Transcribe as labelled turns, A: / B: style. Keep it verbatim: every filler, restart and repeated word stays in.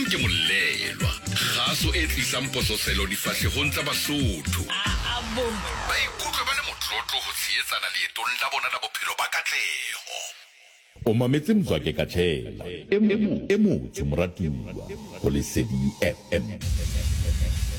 A: M ke Molelwa, kgaso e tlisang pososelo difahlegong tsa Basotho. Ba ikutlwe ba le motlotlo ho tshehetsana leetong la bona la bophelo ba katleho.
B: O mametse Mzwake Katshela, e motsho moratuwa, ho Lesedi F M.